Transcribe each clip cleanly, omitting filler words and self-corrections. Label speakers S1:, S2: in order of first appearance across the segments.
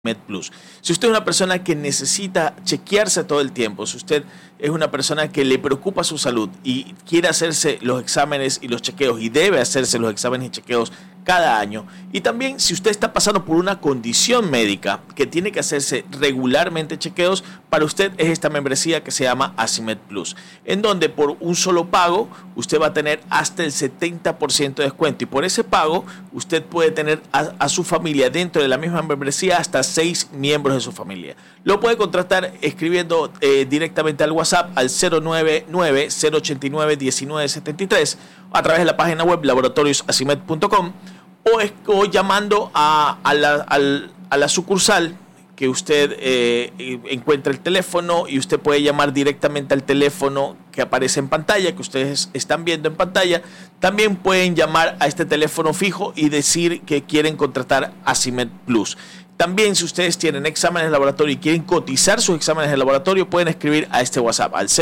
S1: MedPlus. Si usted es una persona que necesita chequearse todo el tiempo, si usted es una persona que le preocupa su salud y quiere hacerse los exámenes y los chequeos y debe hacerse los exámenes y chequeos cada año, y también si usted está pasando por una condición médica que tiene que hacerse regularmente chequeos, para usted es esta membresía que se llama Asimed Plus, en donde por un solo pago usted va a tener hasta el 70% de descuento, y por ese pago usted puede tener a su familia dentro de la misma membresía hasta 6 miembros de su familia. Lo puede contratar escribiendo directamente al WhatsApp al 099-089-1973 a través de la página web laboratoriosasimed.com o llamando a la sucursal que usted encuentra el teléfono, y usted puede llamar directamente al teléfono que aparece en pantalla, que ustedes están viendo en pantalla. También pueden llamar a este teléfono fijo y decir que quieren contratar Asimed Plus. También, si ustedes tienen exámenes de laboratorio y quieren cotizar sus exámenes de laboratorio, pueden escribir a este WhatsApp al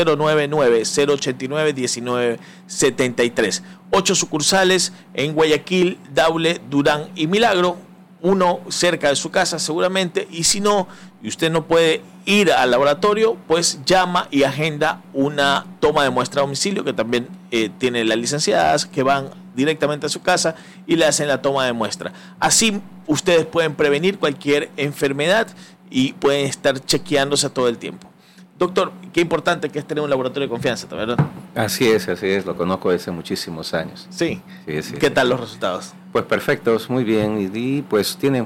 S1: 099-089-1973. 8 sucursales en Guayaquil, Daule, Durán y Milagro. Uno cerca de su casa seguramente, y si no, y usted no puede ir al laboratorio, pues llama y agenda una toma de muestra a domicilio, que también tiene las licenciadas que van directamente a su casa y le hacen la toma de muestra. Así ustedes pueden prevenir cualquier enfermedad y pueden estar chequeándose todo el tiempo. Doctor, qué importante que es tener un laboratorio de confianza, ¿verdad?
S2: Así es, lo conozco desde muchísimos años.
S1: Sí.
S2: Sí.
S1: ¿Qué tal los resultados?
S2: Pues perfectos, muy bien, y pues tienen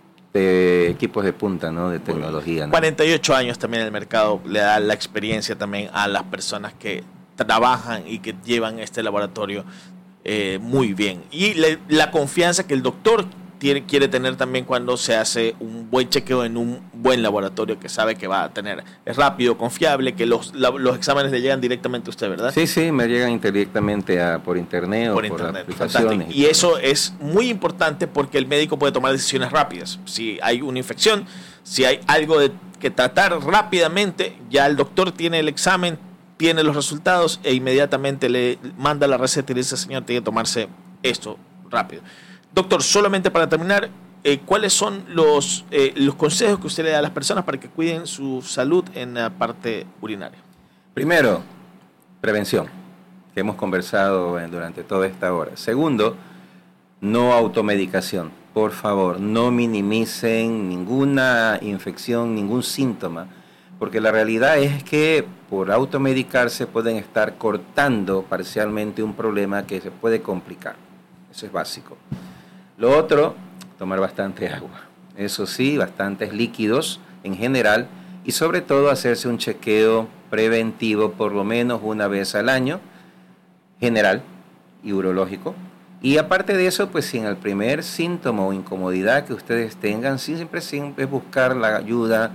S2: equipos de punta, ¿no? De tecnología, ¿no?
S1: 48 años también en el mercado, le da la experiencia también a las personas que trabajan y que llevan este laboratorio muy bien. Y la confianza que el doctor quiere tener también cuando se hace un buen chequeo en un buen laboratorio que sabe que va a tener. Es rápido, confiable, que los exámenes le llegan directamente a usted, ¿verdad?
S2: Sí, me llegan directamente por internet o por aplicaciones.
S1: Fantástico. Y eso es muy importante porque el médico puede tomar decisiones rápidas. Si hay una infección, si hay algo que tratar rápidamente, ya el doctor tiene el examen, tiene los resultados e inmediatamente le manda la receta y le dice: señor, tiene que tomarse esto rápido. Doctor, solamente para terminar, ¿cuáles son los consejos que usted le da a las personas para que cuiden su salud en la parte urinaria?
S2: Primero, prevención, que hemos conversado durante toda esta hora. Segundo, no automedicación. Por favor, no minimicen ninguna infección, ningún síntoma, porque la realidad es que por automedicarse pueden estar cortando parcialmente un problema que se puede complicar. Eso es básico. Lo otro, tomar bastante agua. Eso sí, bastantes líquidos en general, y sobre todo hacerse un chequeo preventivo por lo menos una vez al año, general y urológico. Y aparte de eso, pues si en el primer síntoma o incomodidad que ustedes tengan, siempre es buscar la ayuda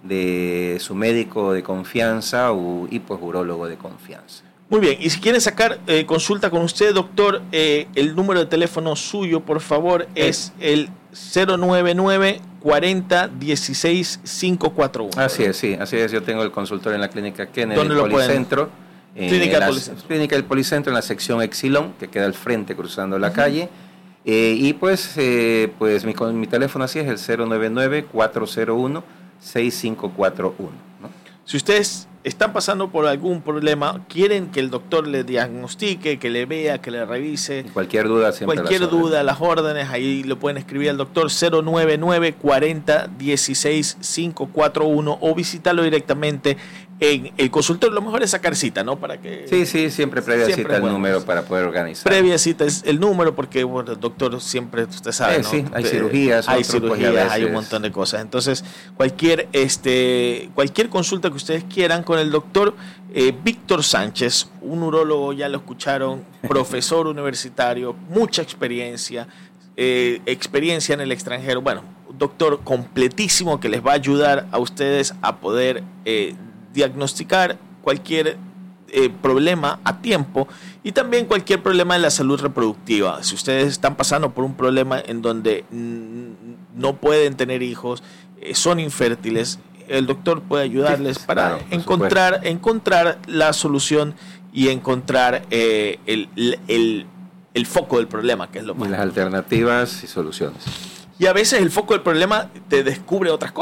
S2: de su médico de confianza y pues urólogo de confianza.
S1: Muy bien, y si quieren sacar consulta con usted, doctor, el número de teléfono suyo, por favor, es el 099-40-16-541.
S2: Así es, sí, así es. Yo tengo el consultorio en la clínica Kennedy,
S1: ¿dónde
S2: el
S1: lo
S2: Policentro.
S1: Clínica
S2: del Policentro, en la sección Exilón, que queda al frente cruzando la calle. Y pues mi teléfono así es el 099-401-6541, ¿no?
S1: Si ustedes están pasando por algún problema, quieren que el doctor le diagnostique, que le vea, que le revise.
S2: Cualquier duda siempre.
S1: Cualquier duda, las órdenes, ahí lo pueden escribir al doctor 099-40-16-541 o visitarlo directamente en el consultorio. Lo mejor es sacar cita, ¿no? Para que
S2: sí, siempre previa cita el número para poder organizar.
S1: Previa cita es el número porque, bueno, el doctor siempre, usted sabe, ¿no?
S2: Sí, hay cirugías,
S1: hay un montón de cosas. Entonces, cualquier consulta que ustedes quieran con el doctor Víctor Sánchez, un urólogo, ya lo escucharon, profesor universitario, mucha experiencia en el extranjero. Bueno, doctor completísimo que les va a ayudar a ustedes a poder diagnosticar cualquier problema a tiempo y también cualquier problema de la salud reproductiva. Si ustedes están pasando por un problema en donde no pueden tener hijos, son infértiles, el doctor puede ayudarles para encontrar la solución y encontrar el foco del problema, que es lo más
S2: las alternativas y soluciones.
S1: y a veces el foco del problema te descubre otras cosas.